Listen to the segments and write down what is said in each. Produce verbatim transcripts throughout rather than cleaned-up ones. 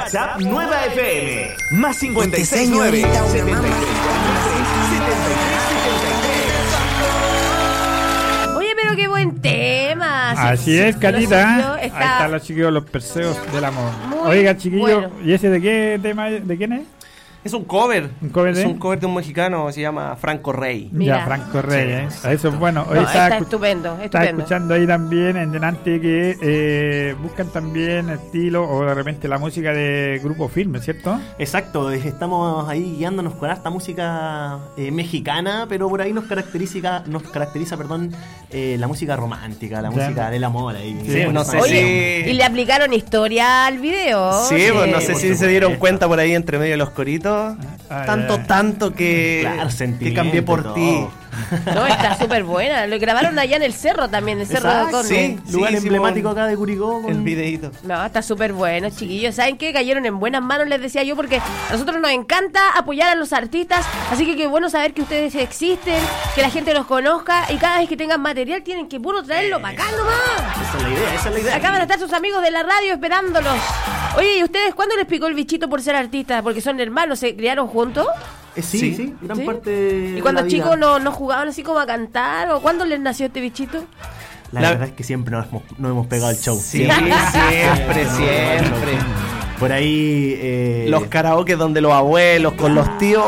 WhatsApp Nueva F M. Más cincuenta y seis nueve setenta y tres setenta y tres Oye, pero qué buen tema. Así es, Catita. Está... Ahí están los chiquillos, los Perseos del amor. Muy Oiga, chiquillo, bueno. ¿y ese de qué tema? ¿De quién es? Es un cover. ¿Un cover de? Es un cover de un mexicano, se llama Franco Rey. Mira. Ya, Franco Rey, ¿eh? Eso es bueno. Hoy No, está, está escu- estupendo, está estupendo. escuchando ahí también en delante que eh, buscan también estilo o de repente la música de Grupo Firme, ¿cierto? Exacto, estamos ahí guiándonos con harta música eh, mexicana, pero por ahí nos caracteriza, nos caracteriza, perdón, eh, la música romántica, la Ya. música del amor ahí. Sí, no sé Oye, si- y le aplicaron historia al video. Sí, pues no sé por si se supuesto. dieron cuenta por ahí entre medio de los coritos. Ah, tanto, ya. tanto que, Claro, que sentimiento cambié y por todo. ti. No, está súper buena. Lo grabaron allá en el cerro también, el cerro de Exacto, Conde. sí. lugar hicimos emblemático acá de Curicó. Con... El videíto. No, está súper bueno, chiquillos. ¿Saben qué? Cayeron en buenas manos, les decía yo, porque a nosotros nos encanta apoyar a los artistas. Así que qué bueno saber que ustedes existen, que la gente los conozca y cada vez que tengan material tienen que puro traerlo para acá nomás. Esa es la idea, esa es la idea. Acá van a estar sus amigos de la radio esperándolos. Oye, ¿y ustedes cuándo les picó el bichito por ser artistas? Porque son hermanos, ¿se criaron juntos? Eh, sí, Sí. sí, gran ¿Sí? parte de ¿Y cuando la vida. chicos no, no jugaban así como a cantar? ¿O cuándo les nació este bichito? La, La- verdad es que siempre nos hemos, nos hemos pegado el show. Sí, siempre, siempre. Por ahí... Eh, Los karaoke donde los abuelos con los tíos,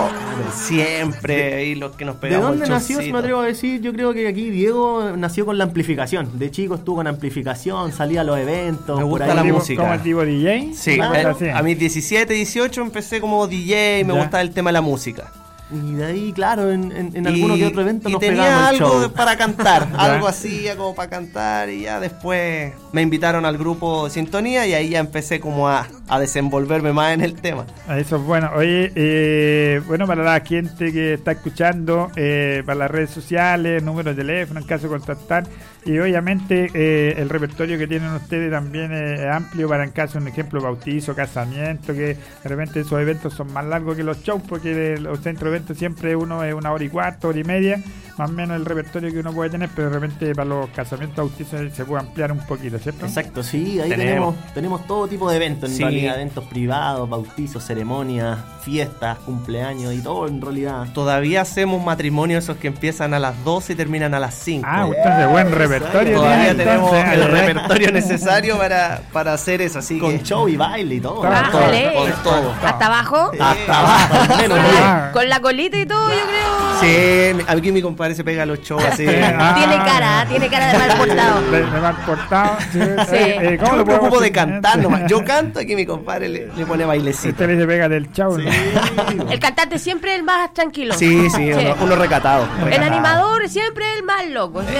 siempre ahí los que nos ¿De pegamos dónde el nació, si showcito. me atrevo a decir? Yo creo que aquí Diego nació con la amplificación. De chico estuvo con amplificación, salía a los eventos. Me por gusta ahí. la Tipo- música. Como tipo D J. Sí, Una cosa pero así. a mis diecisiete, dieciocho empecé como D J, me Ya. gustaba el tema de la música. Y de ahí, claro, en, en, en Y- alguno que otro evento y nos tenía pegábamos el algo show. de- para cantar, Ya. algo así ya como para cantar, y ya después me invitaron al grupo Sintonía y ahí ya empecé como a, a desenvolverme más en el tema. Eso es bueno. Oye, eh, bueno, para la gente que está escuchando, eh, para las redes sociales, número de teléfono en caso de contactar, y obviamente eh, el repertorio que tienen ustedes también es amplio para en caso, un ejemplo, bautizo, casamiento, que de repente esos eventos son más largos que los shows, porque los centros de eventos siempre uno es una hora y cuarto, hora y media, más o menos el repertorio que uno puede tener, pero de repente para los casamientos, bautizos se puede ampliar un poquito, ¿cierto? Exacto, sí, ahí Tenemos. tenemos tenemos todo tipo de eventos, en Sí. realidad, eventos privados, bautizos, ceremonias, fiestas, cumpleaños y todo en realidad. Todavía hacemos matrimonios esos que empiezan a las doce y terminan a las cinco. Ah, entonces buen repertorio. Todavía tiene, tenemos entonces, el eh, repertorio necesario para, para hacer eso, así Con que show y baile y todo. Todo, ¿no? Bájale. con todo. ¿Hasta abajo? Hasta abajo, al menos. Ah. Con la colita y todo, yo creo. Sí, aquí mi compadre se pega a los shows así. Ah. Tiene cara, tiene cara de mal portado. De, de mal portado. Sí. Sí. Eh, eh, ¿cómo Yo me lo podemos preocupo de hacer? cantar nomás. Yo canto, aquí mi compadre le, le pone bailecito. Usted le se pega del chau, ¿no? El cantante siempre es el más tranquilo. Sí, sí, uno, uno recatado. El recatado. animador siempre es el más loco. ¿Sí?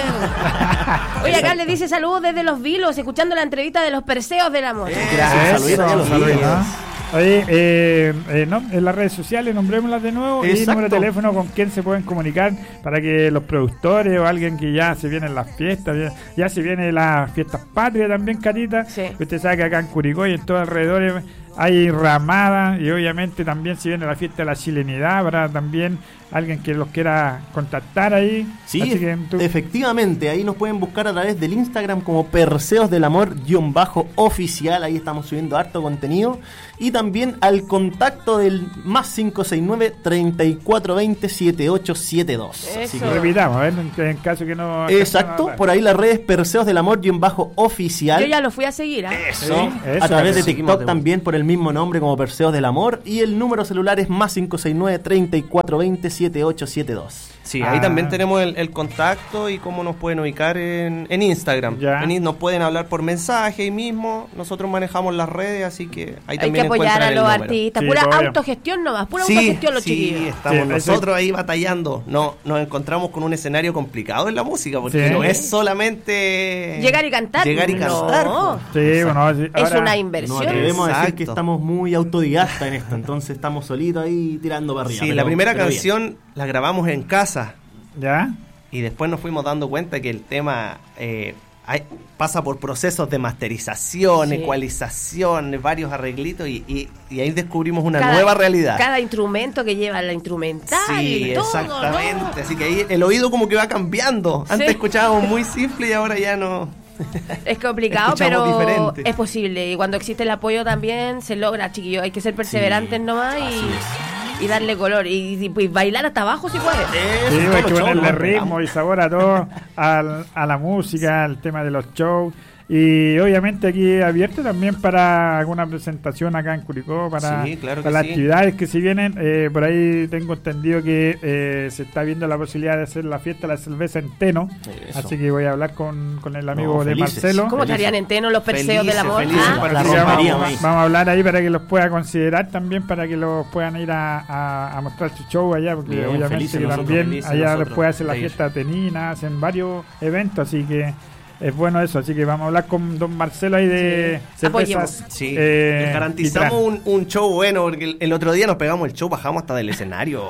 Oye, acá le dice saludos desde Los Vilos, escuchando la entrevista de los Perseos del amor. Gracias, Eso, saluditos a los saluditos. niños. Oye, eh, eh, no, en las redes sociales nombrémoslas de nuevo y Exacto. número de teléfono con quién se pueden comunicar para que los productores o alguien que ya se vienen las fiestas, ya, ya se vienen las fiestas patrias también, Carita. Sí. Usted sabe que acá en Curicó y en todo alrededor hay ramadas y obviamente también se viene la fiesta de la chilenidad, habrá también alguien que los quiera contactar ahí. Sí, Así que tú- efectivamente, ahí nos pueden buscar a través del Instagram como Perseos del Amor guión bajo oficial, ahí estamos subiendo harto contenido, y también al contacto del más cinco seis nueve, treinta y cuatro veinte, setenta y ocho setenta y dos. Así Eso. que- repitamos, a ver, en, en caso que no... exacto, por ahí las redes Perseos del Amor guión bajo oficial. Yo ya lo fui a seguir. ¿ah? Eso, Sí, eso, a través de eso. TikTok también por el mismo nombre como Perseos del Amor, y el número celular es más cinco seis nueve, treinta y cuatro veinte, setenta y ocho setenta y dos. Sí, ahí Ah. también tenemos el, el contacto y cómo nos pueden ubicar en, en Instagram. Ya. En in- nos pueden hablar por mensaje ahí mismo. Nosotros manejamos las redes, así que ahí Hay que también apoyar encuentran a el los número. artistas. Sí, Pura obvio. autogestión nomás. Pura Sí, autogestión los sí, chiquillos. estamos Sí, eso- nosotros ahí batallando. No, nos encontramos con un escenario complicado en la música, porque Sí. no es solamente Llegar y cantar. Llegar y No. cantar. po. Sí, bueno, sí, Es ahora- una Nos inversión. atrevemos a decir Exacto. que estamos muy autodidactas en esto, entonces estamos solitos ahí tirando para arriba. Sí, pero- la primera pero bien. canción la grabamos en casa ¿Ya? y después nos fuimos dando cuenta que el tema eh, hay- pasa por procesos de masterización, Sí. ecualización, varios arreglitos y, y- y ahí descubrimos una Cada- nueva realidad. Cada instrumento que lleva la instrumental Sí, y todo, exactamente. ¿no? Así que ahí el oído como que va cambiando. Antes Sí. escuchábamos muy simple y ahora ya no. Es complicado, Escuchamos pero diferente. es posible. Y cuando existe el apoyo también se logra, chiquillos. Hay que ser perseverantes Sí, nomás y, y darle color. Y, y, y bailar hasta abajo si puede. Sí, Eso, hay todos que los shows, ponerle ¿no? ritmo y sabor a todo, al- a la música, al tema de los shows. Y obviamente aquí abierto también para alguna presentación acá en Curicó, para, Sí, claro que para las sí. actividades que se vienen. Eh, por ahí tengo entendido que eh, se está viendo la posibilidad de hacer la fiesta de la cerveza en Teno. Eso. Así que voy a hablar con, con el amigo No, de felices. Marcelo. ¿Cómo Felices. estarían en Teno los perseos Felices, del amor? felices Ah, para La Así que romería, vamos, ahí. vamos a hablar ahí para que los pueda considerar también, para que los puedan ir a, a- a mostrar su show allá, porque Bien, obviamente felices que nosotros, también felices allá nosotros después hacen la de ir. fiesta tenina, hacen varios eventos, así que es bueno eso. Así que vamos a hablar con don Marcelo ahí de Sí. cervezas. Sí, eh, les garantizamos Vitrán. un, un show bueno, porque el, el otro día nos pegamos el show, bajamos hasta del escenario.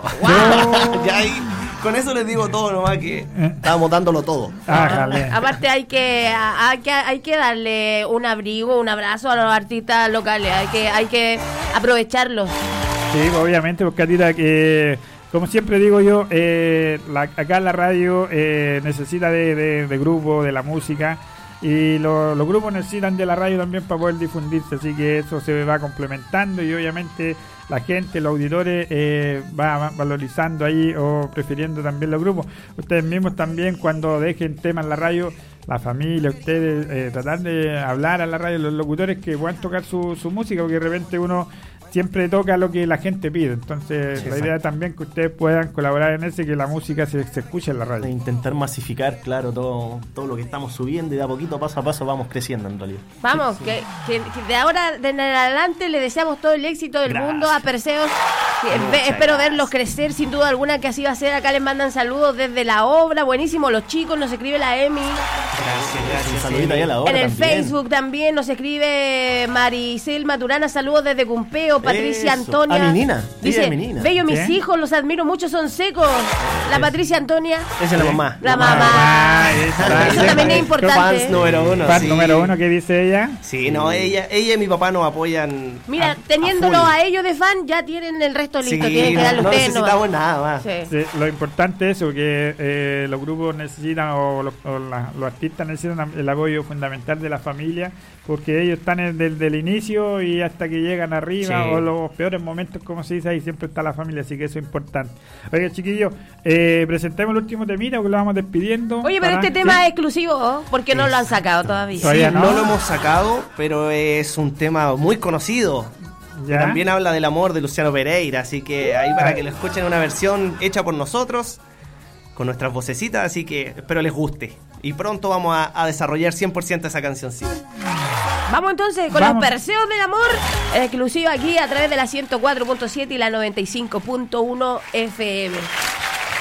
Ya ahí, con eso les digo todo nomás, que estábamos dándolo todo. Ah, jale. Aparte hay que, a- hay que hay que darle un abrigo, un abrazo a los artistas locales. Hay que hay que aprovecharlos. Sí, obviamente, porque Catita, que como siempre digo yo, eh, la- acá la radio eh, necesita de, de, de grupo, de la música, y lo- los grupos necesitan de la radio también para poder difundirse, así que eso se va complementando y obviamente la gente, los auditores eh, va va valorizando ahí o prefiriendo también los grupos. Ustedes mismos también, cuando dejen temas en la radio, la familia, ustedes, eh, tratar de hablar a la radio, los locutores que puedan tocar su, su música, porque de repente uno siempre toca lo que la gente pide. Entonces, la idea también que ustedes puedan colaborar en eso y que la música se, se escuche en la De radio. intentar masificar, claro, todo, todo lo que estamos subiendo y de a poquito, paso a paso, vamos creciendo en realidad. Vamos, que, que- que de ahora de en adelante le deseamos todo el éxito del Gracias. mundo a Perseos. Que ve- espero verlos crecer sin duda alguna, que así va a ser. Acá les mandan saludos desde la obra. Buenísimo, los chicos, nos escribe la Emi. Gracias, Un gracias. saludito ahí a la hora En el también. Facebook también nos escribe Maricel Maturana, saludos desde Cumpeo. Patricia Eso. Antonia. A mi nina, Dice, diga a mi nina. bello, mis ¿Qué? hijos, los admiro mucho, son secos. La Patricia Antonia, Esa es la mamá. la mamá. Ah, ahí está. Eso también es importante. Fans número uno. Fan sí. número uno, ¿qué dice ella? Sí, no, ella, ella y mi papá nos apoyan. Mira, a- teniéndolo a, full. a ellos de fan, ya tienen el resto Sí, listo. Tienen que no, darle no ustedes necesitamos nomás. nada más. Sí. Sí, lo importante es eso, que eh, los grupos necesitan o, los, o la- los artistas necesitan el apoyo fundamental de la familia, porque ellos están en- desde el inicio y hasta que llegan arriba, Sí. o los peores momentos, como se dice, ahí siempre está la familia, así que eso es importante. Oiga, chiquillos, eh, presentemos el último temita, porque lo vamos despidiendo. Oye, pero para- este tema ¿sí? es exclusivo, ¿oh? porque no lo han sacado todavía. Todavía Sí, no. no lo hemos sacado, pero es un tema muy conocido. ¿Ya? También habla del amor de Luciano Pereira, así que ahí para que lo escuchen una versión hecha por nosotros, con nuestras vocecitas, así que espero les guste. Y pronto vamos a, a desarrollar cien por ciento esa cancioncita. Vamos entonces con Vamos. los Perseos del Amor, en exclusiva aquí a través de la ciento cuatro punto siete y la noventa y cinco punto uno F M.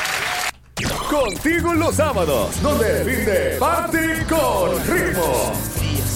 Contigo los sábados, donde el fin de party con ritmo.